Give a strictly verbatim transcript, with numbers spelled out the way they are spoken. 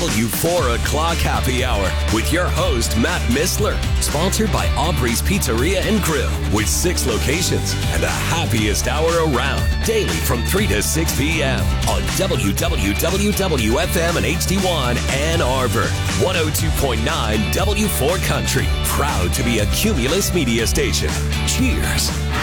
W four O'Clock Happy Hour with your host, Matt Missler. Sponsored by Aubrey's Pizzeria and Grill with six locations and the happiest hour around. Daily from three to six p.m. on W W W W F M and H D one Ann Arbor. one oh two point nine W four Country. Proud to be a Cumulus media station. Cheers.